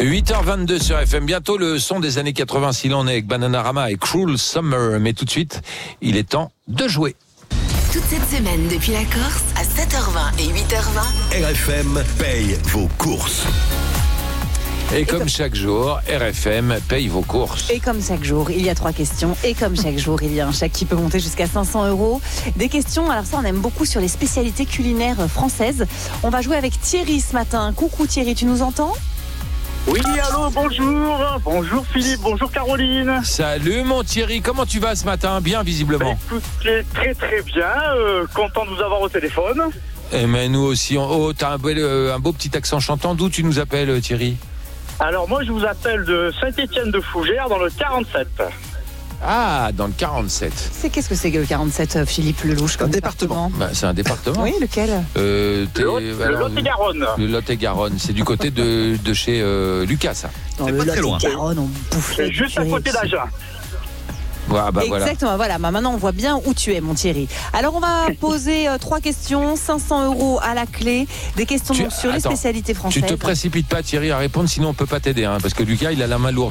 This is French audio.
8h22 sur FM. Bientôt le son des années 80 s'il en est avec Bananarama et Cruel Summer. Mais tout de suite, il est temps de jouer. Toute cette semaine depuis la Corse à 7h20 et 8h20. RFM paye vos courses. Et comme chaque jour, RFM paye vos courses. Et comme chaque jour, il y a 3 questions. Et comme chaque jour, il y a un chèque qui peut monter jusqu'à 500 €. Des questions, alors ça on aime beaucoup, sur les spécialités culinaires françaises. On va jouer avec Thierry ce matin. Coucou Thierry, tu nous entends ? Oui, allô, bonjour. Bonjour Philippe, bonjour Caroline. Salut mon Thierry, comment tu vas ce matin ? Bien visiblement. Écoutez, très très bien, content de vous avoir au téléphone. Et mais nous aussi, t'as un beau petit accent chantant. D'où tu nous appelles Thierry ? Alors moi je vous appelle de Saint-Étienne-de-Fougères dans le 47. Ah, dans le 47. Qu'est-ce que c'est que le 47, Philippe Lelouch, comme département ? C'est un département. Oui, lequel ? Le Lot-et-Garonne. Le Lot-et-Garonne, c'est du côté de chez Lucas, ça. Dans le Lot-et-Garonne, on bouffe. C'est juste à côté d'Agen. Exactement, voilà. Maintenant on voit bien où tu es, mon Thierry. Alors on va poser 3 questions, 500 € à la clé. Des questions sur les spécialités françaises. Tu te précipites pas Thierry à répondre, sinon on peut pas t'aider, parce que Lucas il a la main lourde.